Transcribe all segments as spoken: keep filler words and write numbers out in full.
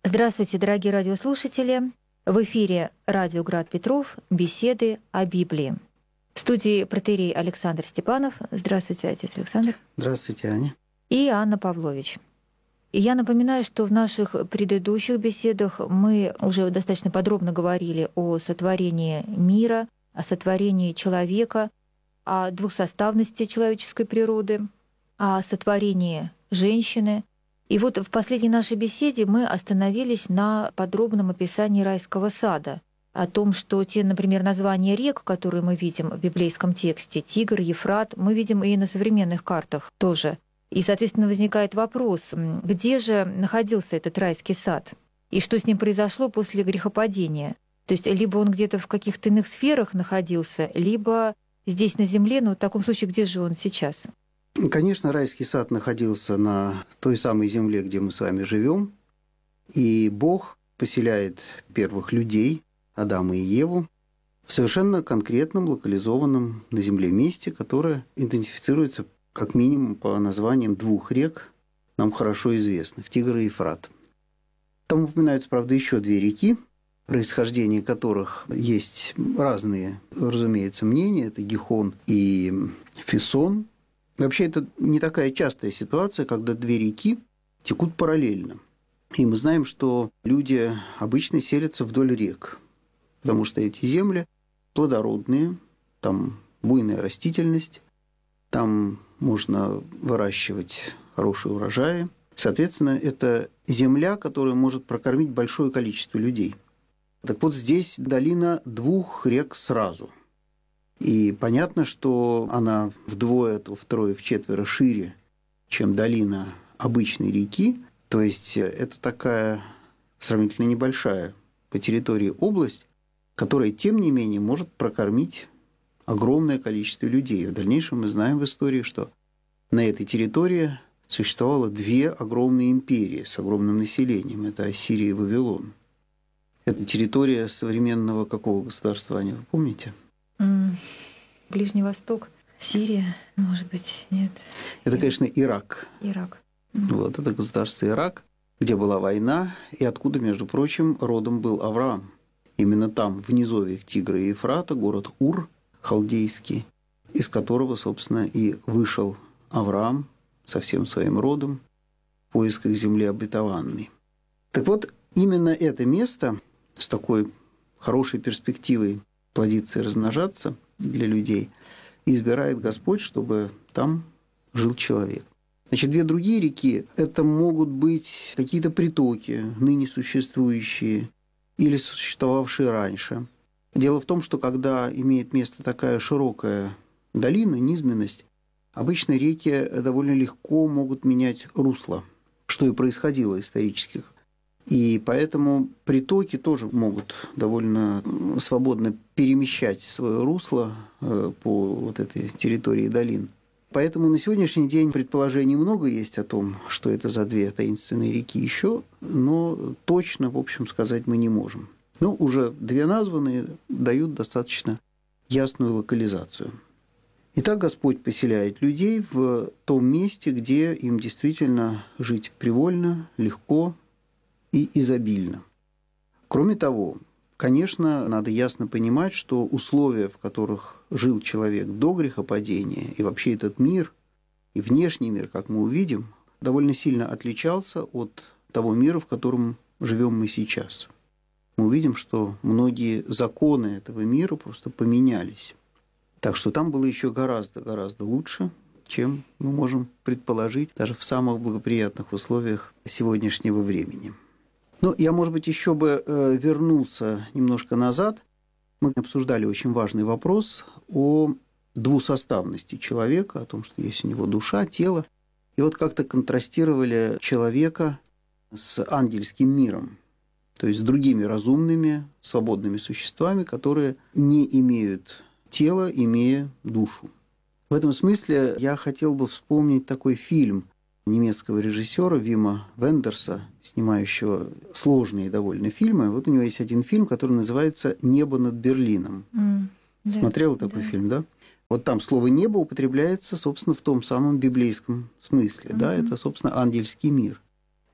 Здравствуйте, дорогие радиослушатели! В эфире радио «Град Петров», беседы о Библии. В студии протоиерей Александр Степанов. Здравствуйте, отец Александр. Здравствуйте, Аня. И Анна Павлович. И я напоминаю, что в наших предыдущих беседах мы уже достаточно подробно говорили о сотворении мира, о сотворении человека, о двухсоставности человеческой природы, о сотворении женщины. И вот в последней нашей беседе мы остановились на подробном описании райского сада, о том, что те, например, названия рек, которые мы видим в библейском тексте, Тигр, Ефрат, мы видим и на современных картах тоже. И, соответственно, возникает вопрос, где же находился этот райский сад, и что с ним произошло после грехопадения. То есть либо он где-то в каких-то иных сферах находился, либо здесь на земле, но в таком случае, где же он сейчас? Конечно, райский сад находился на той самой земле, где мы с вами живем, и Бог поселяет первых людей, Адама и Еву, в совершенно конкретном, локализованном на земле месте, которое идентифицируется как минимум по названиям двух рек, нам хорошо известных – Тигр и Ефрат. Там упоминаются, правда, еще две реки, происхождение которых есть разные, разумеется, мнения – это Гихон и Фисон. Вообще, это не такая частая ситуация, когда две реки текут параллельно. И мы знаем, что люди обычно селятся вдоль рек, потому что эти земли плодородные, там буйная растительность, там можно выращивать хорошие урожаи. Соответственно, это земля, которая может прокормить большое количество людей. Так вот, здесь долина двух рек сразу. И понятно, что она вдвое, втрое, вчетверо шире, чем долина обычной реки. То есть это такая сравнительно небольшая по территории область, которая, тем не менее, может прокормить огромное количество людей. В дальнейшем мы знаем в истории, что на этой территории существовало две огромные империи с огромным населением. Это Ассирия и Вавилон. Это территория современного какого государства, Аня, вы помните? Ближний Восток, Сирия, может быть, нет. Это, конечно, Ирак. Ирак. Вот, это государство Ирак, где была война, и откуда, между прочим, родом был Авраам. Именно там, в низовьях Тигра и Ефрата, город Ур, халдейский, из которого, собственно, и вышел Авраам со всем своим родом в поисках земли обетованной. Так вот, именно это место с такой хорошей перспективой плодиться и размножаться для людей, и избирает Господь, чтобы там жил человек. Значит, две другие реки – это могут быть какие-то притоки, ныне существующие или существовавшие раньше. Дело в том, что когда имеет место такая широкая долина, низменность, обычно реки довольно легко могут менять русло, что и происходило исторически. И поэтому притоки тоже могут довольно свободно перемещать свое русло по вот этой территории долин. Поэтому на сегодняшний день предположений много есть о том, что это за две таинственные реки еще, но точно, в общем, сказать мы не можем. Но уже две названные дают достаточно ясную локализацию. Итак, Господь поселяет людей в том месте, где им действительно жить привольно, легко и изобильно. Кроме того, конечно, надо ясно понимать, что условия, в которых жил человек до грехопадения, и вообще этот мир, и внешний мир, как мы увидим, довольно сильно отличался от того мира, в котором живем мы сейчас. Мы увидим, что многие законы этого мира просто поменялись. Так что там было еще гораздо-гораздо лучше, чем мы можем предположить даже в самых благоприятных условиях сегодняшнего времени. Ну, я, может быть, еще бы вернулся немножко назад. Мы обсуждали очень важный вопрос о двусоставности человека, о том, что есть у него душа, тело. И вот как-то контрастировали человека с ангельским миром, то есть с другими разумными, свободными существами, которые не имеют тела, имея душу. В этом смысле я хотел бы вспомнить такой фильм немецкого режиссера Вима Вендерса, снимающего сложные довольно фильмы. Вот у него есть один фильм, который называется «Небо над Берлином». Mm, да, Смотрела такой да. фильм, да? Вот там слово «небо» употребляется, собственно, в том самом библейском смысле. Mm-hmm. Да? Это, собственно, ангельский мир.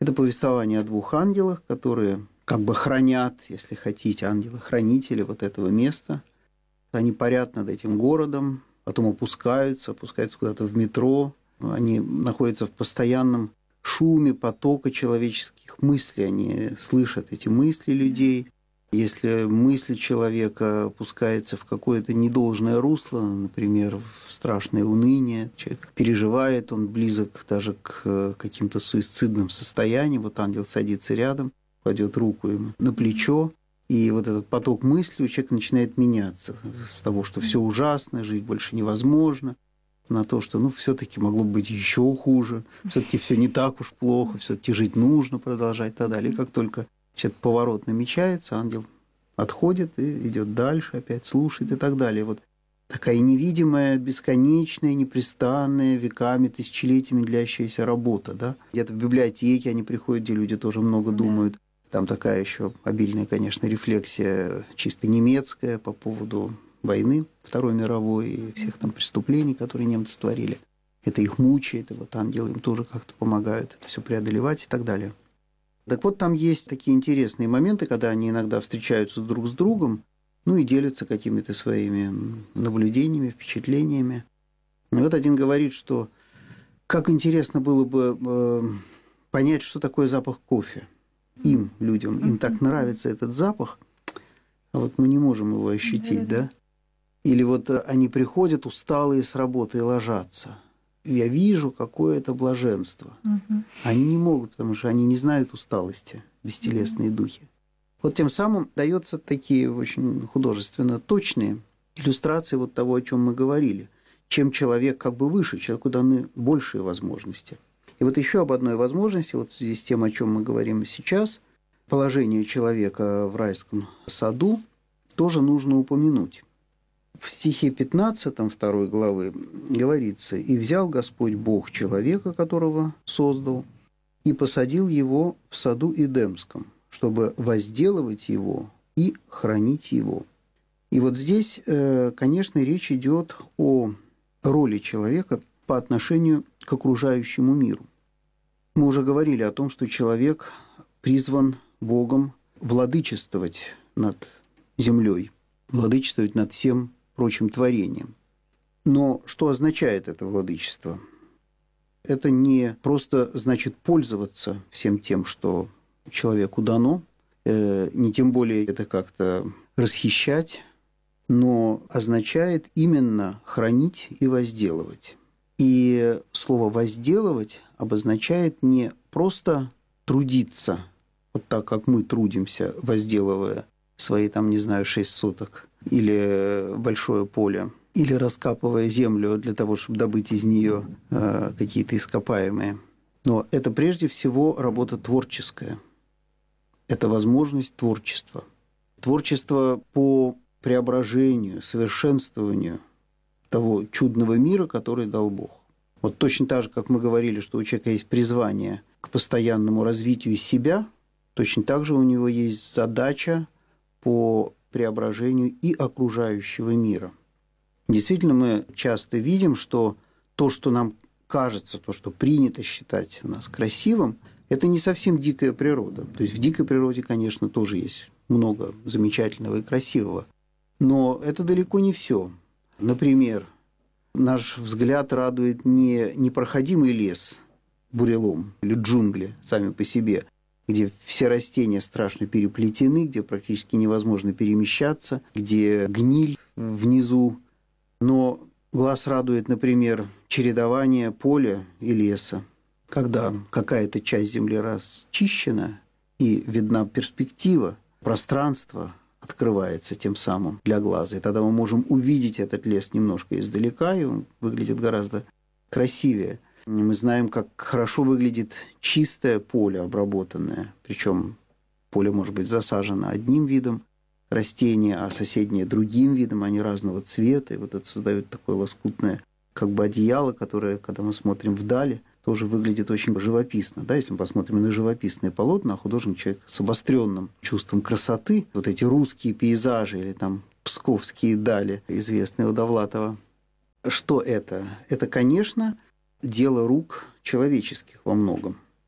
Это повествование о двух ангелах, которые как бы хранят, если хотите, ангелы-хранители вот этого места. Они парят над этим городом, потом опускаются, опускаются куда-то в метро. Они находятся в постоянном шуме потока человеческих мыслей. Они слышат эти мысли людей. Если мысль человека опускается в какое-то недолжное русло, например, в страшное уныние, человек переживает, он близок даже к каким-то суицидным состояниям. Вот ангел садится рядом, кладет руку ему на плечо, и вот этот поток мыслей у человека начинает меняться с того, что все ужасно, жить больше невозможно, на то, что ну, все-таки могло быть еще хуже, все-таки все не так уж плохо, все-таки жить нужно продолжать и так далее. И как только этот поворот намечается, ангел отходит и идет дальше, опять слушает и так далее. Вот такая невидимая, бесконечная, непрестанная, веками, тысячелетиями длящаяся работа. Да? Где-то в библиотеке они приходят, где люди тоже много думают. Там такая еще обильная, конечно, рефлексия чисто немецкая по поводу войны Второй мировой и всех там преступлений, которые немцы творили. Это их мучает, и вот ангелы им тоже как-то помогают это все преодолевать и так далее. Так вот, там есть такие интересные моменты, когда они иногда встречаются друг с другом, ну и делятся какими-то своими наблюдениями, впечатлениями. И вот один говорит, что как интересно было бы э, понять, что такое запах кофе. Им, людям, им так нравится этот запах, а вот мы не можем его ощутить, да? Или вот они приходят усталые с работы и ложатся. Я вижу, какое это блаженство. Угу. Они не могут, потому что они не знают усталости, бестелесные угу. духи. Вот тем самым даются такие очень художественно точные иллюстрации вот того, о чем мы говорили. Чем человек как бы выше, человеку даны большие возможности. И вот еще об одной возможности, вот в связи с тем, о чем мы говорим сейчас, положение человека в райском саду тоже нужно упомянуть. В стихе пятнадцатом второй главы говорится: «И взял Господь Бог человека, которого создал, и посадил его в саду Эдемском, чтобы возделывать его и хранить его». И вот здесь, конечно, речь идет о роли человека по отношению к окружающему миру. Мы уже говорили о том, что человек призван Богом владычествовать над землей, владычествовать над всем прочим творением. Но что означает это владычество? Это не просто значит пользоваться всем тем, что человеку дано, э, не тем более это как-то расхищать, но означает именно хранить и возделывать. И слово «возделывать» обозначает не просто трудиться, вот так, как мы трудимся, возделывая свои, там, не знаю, шесть соток, или большое поле, или раскапывая землю для того, чтобы добыть из нее э, какие-то ископаемые. Но это прежде всего работа творческая. Это возможность творчества. Творчество по преображению, совершенствованию того чудного мира, который дал Бог. Вот точно так же, как мы говорили, что у человека есть призвание к постоянному развитию себя, точно так же у него есть задача по преображению и окружающего мира. Действительно, мы часто видим, что то, что нам кажется, то, что принято считать у нас красивым, это не совсем дикая природа. То есть в дикой природе, конечно, тоже есть много замечательного и красивого, но это далеко не все. Например, наш взгляд радует не непроходимый лес, бурелом или джунгли сами по себе, где все растения страшно переплетены, где практически невозможно перемещаться, где гниль внизу. Но глаз радует, например, чередование поля и леса, когда какая-то часть земли расчищена и видна перспектива, пространство открывается тем самым для глаза. И тогда мы можем увидеть этот лес немножко издалека, и он выглядит гораздо красивее. Мы знаем, как хорошо выглядит чистое поле, обработанное. Причем поле может быть засажено одним видом растения, а соседнее другим видом, они разного цвета. И вот это создает такое лоскутное как бы одеяло, которое, когда мы смотрим вдали, тоже выглядит очень живописно. Да? Если мы посмотрим на живописные полотна, а художник человек с обостренным чувством красоты, вот эти русские пейзажи или там псковские дали, известные у Довлатова. Что это? Это, конечно, дело рук человеческих во многом.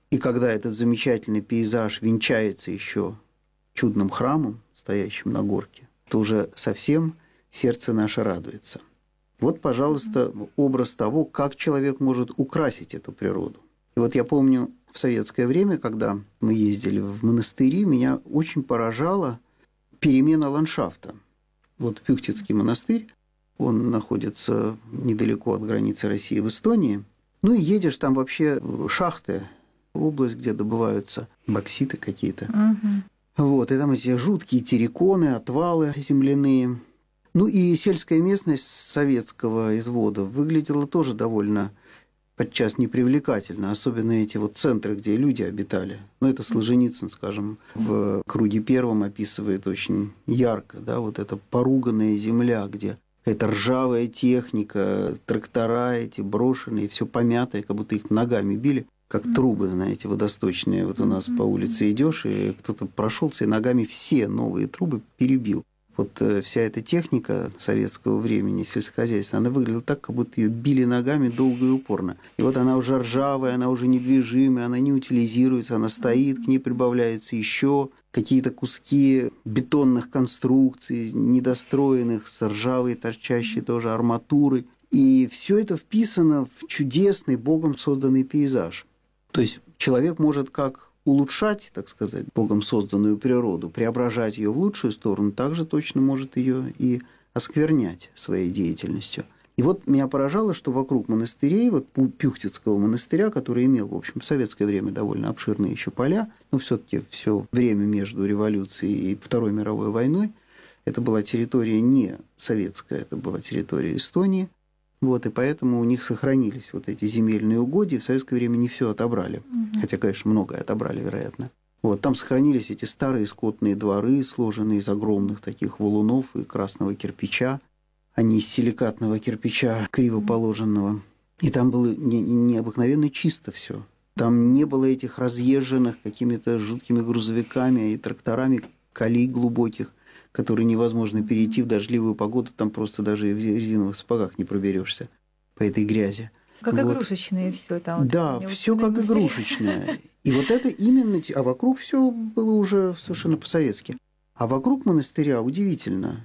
И когда этот замечательный пейзаж венчается еще чудным храмом, стоящим на горке, то уже совсем сердце наше радуется. Вот, пожалуйста, образ того, как человек может украсить эту природу. И вот я помню, в советское время, когда мы ездили в монастыри, меня очень поражала перемена ландшафта. Вот Пюхтицкий монастырь, он находится недалеко от границы России в Эстонии. Ну и едешь, там вообще шахты, область, где добываются бокситы какие-то. Угу. Вот, и там эти жуткие терриконы, отвалы земляные. Ну и сельская местность советского извода выглядела тоже довольно подчас непривлекательно, особенно эти вот центры, где люди обитали. Ну, это Солженицын, скажем, в «Круге первом» описывает очень ярко, да, вот эта поруганная земля, где какая-то ржавая техника, трактора эти брошенные, все помятое, как будто их ногами били, как трубы, знаете, водосточные. Вот у нас по улице идешь, и кто-то прошелся и ногами все новые трубы перебил. Вот вся эта техника советского времени, сельскохозяйственная, она выглядела так, как будто ее били ногами долго и упорно. И вот она уже ржавая, она уже недвижимая, она не утилизируется, она стоит, к ней прибавляются еще какие-то куски бетонных конструкций, недостроенных, с ржавой, торчащей тоже арматурой. И все это вписано в чудесный, Богом созданный пейзаж. То есть человек может как улучшать, так сказать, Богом созданную природу, преображать ее в лучшую сторону, также точно может ее и осквернять своей деятельностью. И вот меня поражало, что вокруг монастырей, вот Пюхтицкого монастыря, который имел, в общем, в советское время довольно обширные еще поля, но все-таки все время между революцией и Второй мировой войной, это была территория не советская, это была территория Эстонии. Вот, и поэтому у них сохранились вот эти земельные угодья. В советское время не все отобрали. Угу. Хотя, конечно, многое отобрали, вероятно. Вот, там сохранились эти старые скотные дворы, сложенные из огромных таких валунов и красного кирпича, а не из силикатного кирпича, криво положенного. И там было не, необыкновенно чисто все. Там не было этих разъезженных какими-то жуткими грузовиками и тракторами колей глубоких, которые невозможно перейти в дождливую погоду, там просто даже в резиновых сапогах не проберешься по этой грязи. Как вот. Игрушечные все там. Да, все как мысли. Игрушечное. И вот это именно... А вокруг все было уже совершенно по-советски. А вокруг монастыря удивительно.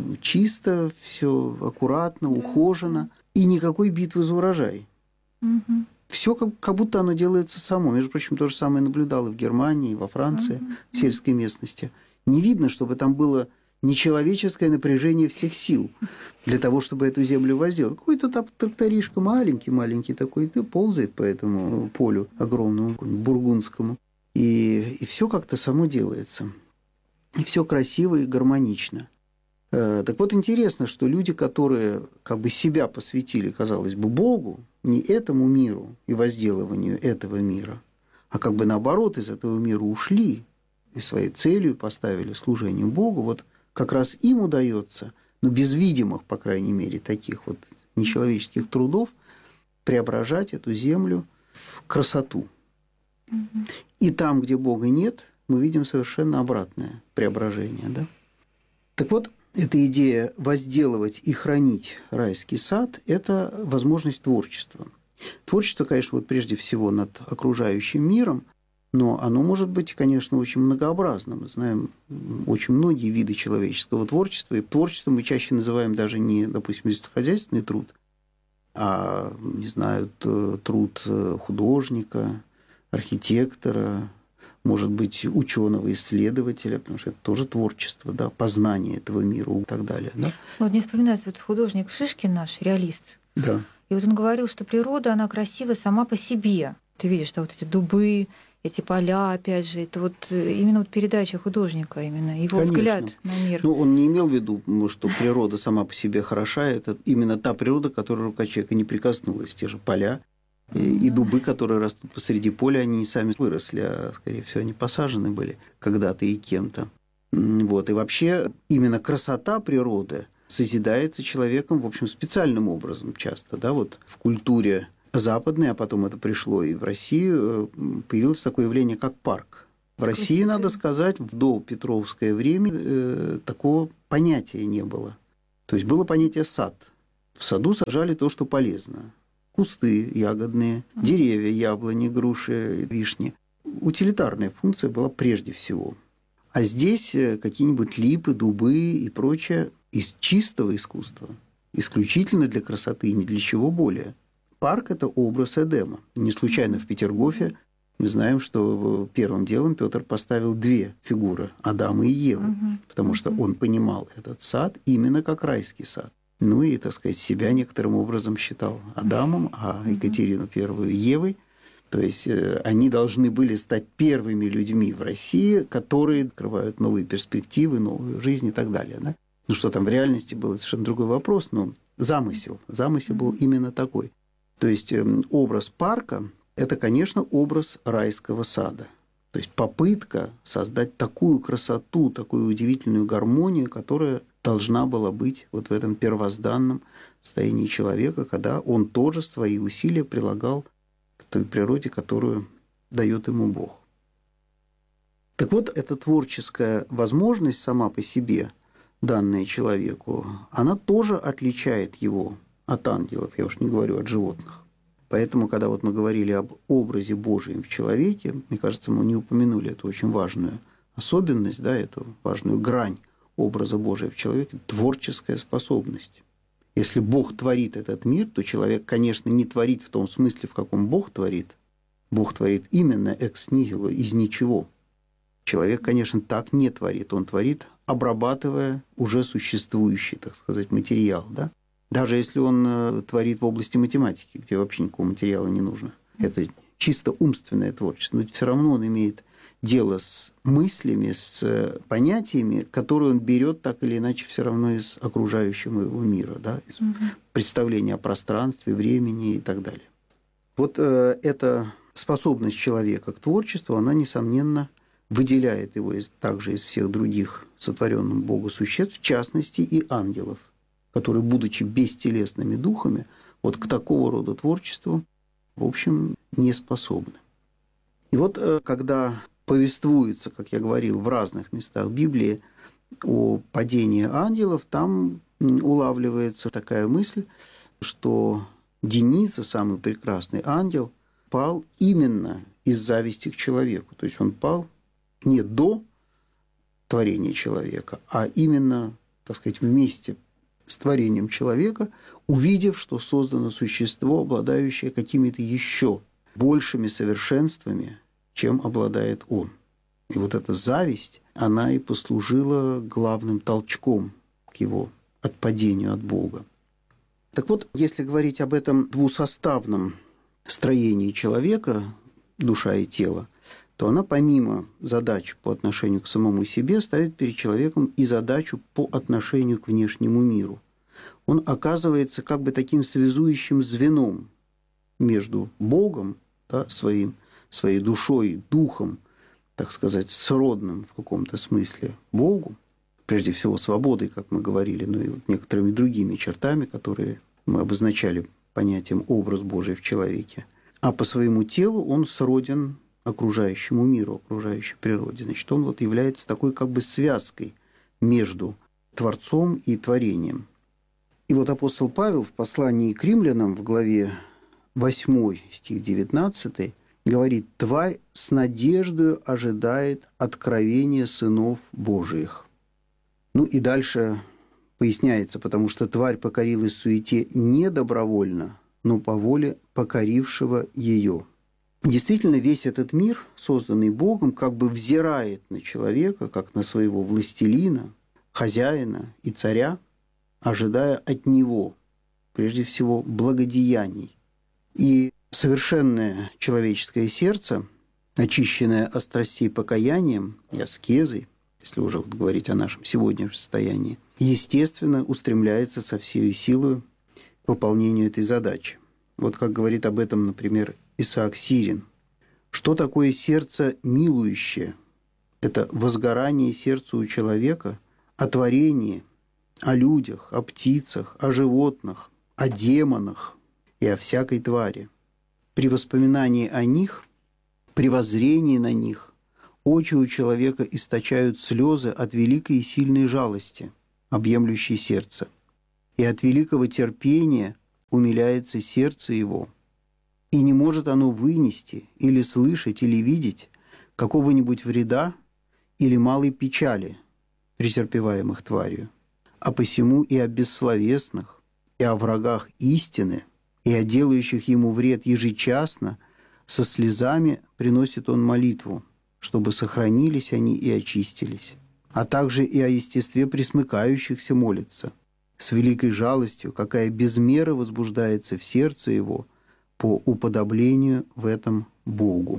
Чисто, все аккуратно, да. Ухожено. И никакой битвы за урожай. Угу. Все как, как будто оно делается само. Между прочим, то же самое наблюдал и в Германии, и во Франции, угу. в сельской местности. Не видно, чтобы там было нечеловеческое напряжение всех сил для того, чтобы эту землю возделать. Какой-то там тракторишка маленький-маленький такой, ты ползает по этому полю огромному, бургундскому. И, и все как-то само делается. И все красиво и гармонично. Так вот, интересно, что люди, которые как бы себя посвятили, казалось бы, Богу, не этому миру и возделыванию этого мира, а как бы наоборот из этого мира ушли, и своей целью поставили служение Богу, вот как раз им удается, но без видимых, по крайней мере, таких вот нечеловеческих трудов, преображать эту землю в красоту. Mm-hmm. И там, где Бога нет, мы видим совершенно обратное преображение. Да? Так вот, эта идея возделывать и хранить райский сад – это возможность творчества. Творчество, конечно, вот прежде всего над окружающим миром, но оно может быть, конечно, очень многообразным. Мы знаем очень многие виды человеческого творчества. И творчеством мы чаще называем даже не, допустим, сельскохозяйственный труд, а, не знаю, труд художника, архитектора, может быть, ученого, исследователя, потому что это тоже творчество, да, познание этого мира и так далее. Да? Вот мне вспоминается вот художник Шишкин наш, реалист. Да. И вот он говорил, что природа, она красива сама по себе. Ты видишь, что вот эти дубы, эти поля, опять же, это вот именно вот передача художника, именно его Конечно. Взгляд на мир. Ну, он не имел в виду, что природа сама по себе хороша, это именно та природа, к которой рука человека не прикоснулась, те же поля и, и дубы, которые растут посреди поля, они не сами выросли, а, скорее всего, они посажены были когда-то и кем-то. Вот. И вообще именно красота природы созидается человеком, в общем, специальным образом часто, да, вот в культуре западной, а потом это пришло и в Россию, появилось такое явление, как парк. В России, надо сказать, в допетровское время э, такого понятия не было. То есть было понятие сад. В саду сажали то, что полезно. кусты ягодные, деревья, яблони, груши, вишни. Утилитарная функция была прежде всего. А здесь какие-нибудь липы, дубы и прочее из чистого искусства, исключительно для красоты и ни для чего более. Парк – это образ Эдема. Не случайно в Петергофе мы знаем, что первым делом Петр поставил две фигуры – Адама и Евы, угу. потому угу. что он понимал этот сад именно как райский сад. Ну и, так сказать, себя некоторым образом считал Адамом, а Екатерину Первую – Евой. То есть они должны были стать первыми людьми в России, которые открывают новые перспективы, новую жизнь и так далее. Да? Ну что там в реальности был, совершенно другой вопрос, но замысел, замысел был именно такой. То есть образ парка – это, конечно, образ райского сада. То есть попытка создать такую красоту, такую удивительную гармонию, которая должна была быть вот в этом первозданном состоянии человека, когда он тоже свои усилия прилагал к той природе, которую дает ему Бог. Так вот, эта творческая возможность сама по себе, данная человеку, она тоже отличает его от ангелов, я уж не говорю от животных. Поэтому, когда вот мы говорили об образе Божьем в человеке, мне кажется, мы не упомянули эту очень важную особенность, да, эту важную грань образа Божия в человеке – творческая способность. Если Бог творит этот мир, то человек, конечно, не творит в том смысле, в каком Бог творит. Бог творит именно экс нихило, из ничего. Человек, конечно, так не творит. Он творит, обрабатывая уже существующий, так сказать, материал, да? Даже если он творит в области математики, где вообще никакого материала не нужно. Это чисто умственное творчество. Но все равно он имеет дело с мыслями, с понятиями, которые он берет так или иначе все равно из окружающего его мира, да? Из угу. представления о пространстве, времени и так далее. Вот э, эта способность человека к творчеству, она, несомненно, выделяет его из, также из всех других сотворенным Богу существ, в частности и ангелов, которые, будучи бестелесными духами, вот к такого рода творчеству, в общем, не способны. И вот когда повествуется, как я говорил, в разных местах Библии о падении ангелов, там улавливается такая мысль, что Дениса, самый прекрасный ангел, пал именно из зависти к человеку. То есть он пал не до творения человека, а именно, так сказать, вместе с творением человека, увидев, что создано существо, обладающее какими-то еще большими совершенствами, чем обладает он. И вот эта зависть, она и послужила главным толчком к его отпадению от Бога. Так вот, если говорить об этом двусоставном строении человека, душа и тело, то она помимо задач по отношению к самому себе ставит перед человеком и задачу по отношению к внешнему миру. Он оказывается как бы таким связующим звеном между Богом, да, своим, своей душой, духом, так сказать, сродным в каком-то смысле Богу, прежде всего свободой, как мы говорили, но и вот некоторыми другими чертами, которые мы обозначали понятием «образ Божий в человеке». А по своему телу он сроден окружающему миру, окружающей природе. Значит, он вот является такой как бы связкой между Творцом и творением. И вот апостол Павел в послании к римлянам в главе восьмой, стих девятнадцатый, говорит: «Тварь с надеждою ожидает откровения сынов Божиих». Ну и дальше поясняется, потому что тварь покорилась суете не добровольно, но по воле покорившего ее. Действительно, весь этот мир, созданный Богом, как бы взирает на человека, как на своего властелина, хозяина и царя, ожидая от него, прежде всего, благодеяний. И совершенное человеческое сердце, очищенное от страстей покаянием и аскезой, если уже вот говорить о нашем сегодняшнем состоянии, естественно, устремляется со всей силой к выполнению этой задачи. Вот как говорит об этом, например, Исаак Сирин. Что такое сердце милующее? Это возгорание сердца у человека о творении, о людях, о птицах, о животных, о демонах и о всякой твари. При воспоминании о них, при воззрении на них, очи у человека источают слезы от великой и сильной жалости, объемлющей сердце, и от великого терпения, умиляется сердце его, и не может оно вынести или слышать, или видеть какого-нибудь вреда или малой печали, претерпеваемых тварью, а посему и о бессловесных, и о врагах истины, и о делающих ему вред ежечасно, со слезами приносит он молитву, чтобы сохранились они и очистились, а также и о естестве пресмыкающихся молится, с великой жалостью, какая без меры возбуждается в сердце его по уподоблению в этом Богу.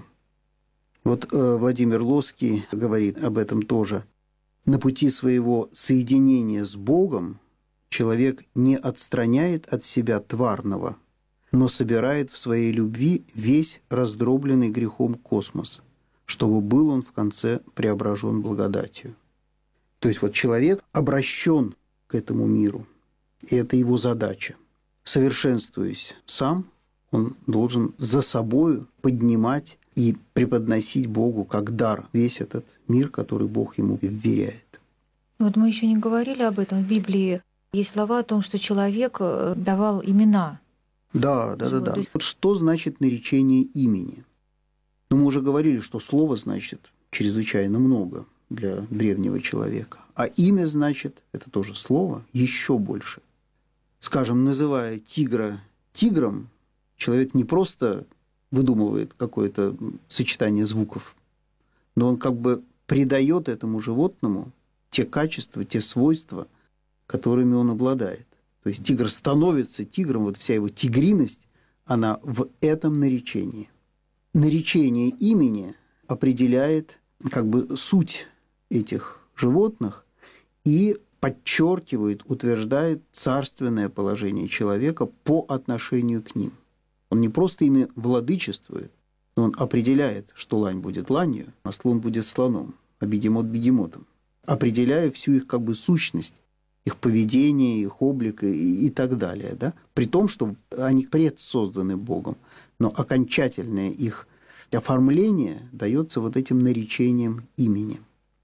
Вот э, Владимир Лоский говорит об этом тоже. На пути своего соединения с Богом человек не отстраняет от себя тварного, но собирает в своей любви весь раздробленный грехом космос, чтобы был он в конце преображен благодатью. То есть вот человек обращен к этому миру, и это его задача. Совершенствуясь сам, он должен за собою поднимать и преподносить Богу как дар весь этот мир, который Бог ему вверяет. Вот мы еще не говорили об этом. В Библии есть слова о том, что человек давал имена. Да, да, да, да. есть... Вот что значит наречение имени? Ну, мы уже говорили, что слово значит чрезвычайно много для древнего человека, а имя значит, это тоже слово, еще больше. Скажем, называя тигра тигром, человек не просто выдумывает какое-то сочетание звуков, но он как бы придает этому животному те качества, те свойства, которыми он обладает. То есть тигр становится тигром, вот вся его тигриность, она в этом наречении. Наречение имени определяет как бы суть этих животных и подчеркивает, утверждает царственное положение человека по отношению к ним. Он не просто ими владычествует, но он определяет, что лань будет ланью, а слон будет слоном, а бегемот бегемотом, определяя всю их как бы сущность, их поведение, их облик и, и так далее. Да? При том, что они предсозданы Богом, но окончательное их оформление дается вот этим наречением имени.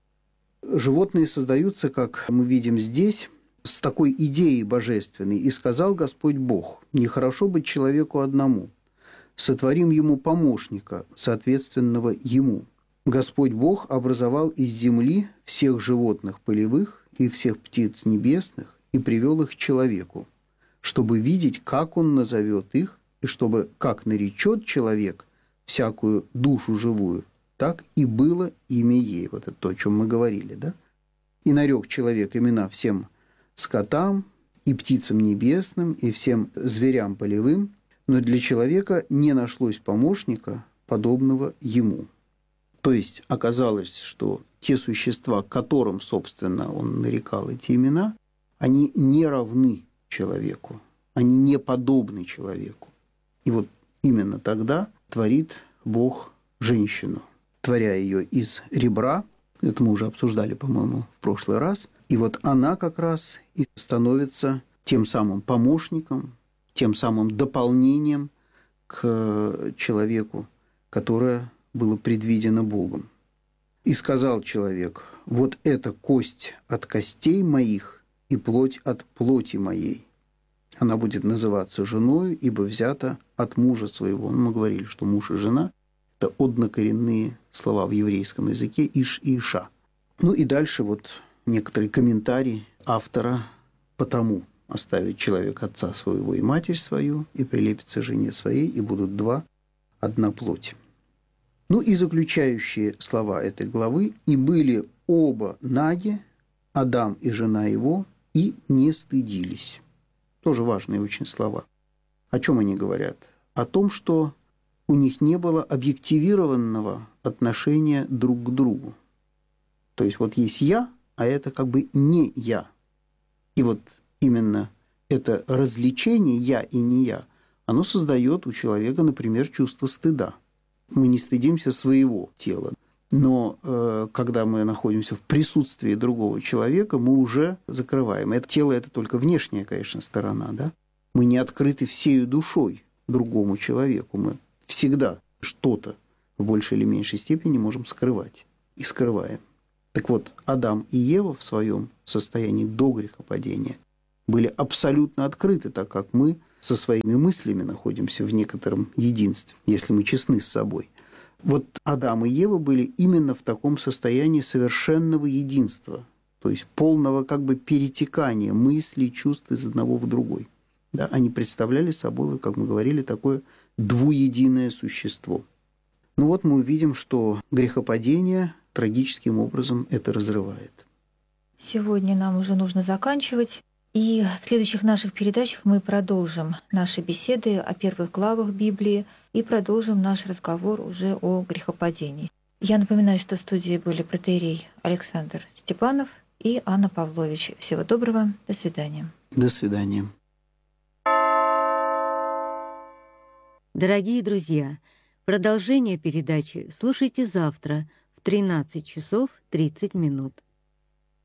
Животные создаются, как мы видим здесь, с такой идеей божественной. «И сказал Господь Бог, нехорошо быть человеку одному, сотворим ему помощника, соответственного ему. Господь Бог образовал из земли всех животных полевых и всех птиц небесных и привел их к человеку, чтобы видеть, как он назовет их, и чтобы, как наречет человек всякую душу живую, так и было имя ей». Вот это то, о чем мы говорили, да? «И нарек человек имена всем скотам, и птицам небесным, и всем зверям полевым, но для человека не нашлось помощника, подобного ему». То есть оказалось, что те существа, которым, собственно, он нарекал эти имена, они не равны человеку, они не подобны человеку. И вот именно тогда творит Бог женщину, творя ее из ребра. Это мы уже обсуждали, по-моему, в прошлый раз. И вот она как раз и становится тем самым помощником, тем самым дополнением к человеку, которое было предвидено Богом. «И сказал человек, вот это кость от костей моих и плоть от плоти моей. Она будет называться женою, ибо взята от мужа своего». Мы говорили, что муж и жена – это однокоренные слова в еврейском языке «иш» и «иша». Ну и дальше вот некоторый комментарий автора: «Потому оставит человек отца своего и матерь свою, и прилепится жене своей, и будут два, одна плоть». Ну и заключающие слова этой главы: «И были оба наги, Адам и жена его, и не стыдились». Тоже важные очень слова. О чем они говорят? О том, что у них не было объективированного отношения друг к другу. То есть вот есть «я», а это как бы не «я». И вот именно это развлечение «я» и «не я», оно создает у человека, например, чувство стыда. Мы не стыдимся своего тела. Но э, когда мы находимся в присутствии другого человека, мы уже закрываем. Это тело – это только внешняя, конечно, сторона. Да? Мы не открыты всею душой другому человеку. Мы всегда что-то в большей или меньшей степени можем скрывать. И скрываем. Так вот, Адам и Ева в своем состоянии до грехопадения были абсолютно открыты, так как мы со своими мыслями находимся в некотором единстве, если мы честны с собой. Вот Адам и Ева были именно в таком состоянии совершенного единства, то есть полного как бы перетекания мыслей и чувств из одного в другой. Да, они представляли собой, как мы говорили, такое двуединое существо. Ну вот мы увидим, что грехопадение трагическим образом это разрывает. Сегодня нам уже нужно заканчивать. И в следующих наших передачах мы продолжим наши беседы о первых главах Библии и продолжим наш разговор уже о грехопадении. Я напоминаю, что в студии были протоиерей Александр Степанов и Анна Павлович. Всего доброго. До свидания. До свидания. Дорогие друзья, продолжение передачи слушайте завтра в тринадцать часов тридцать минут.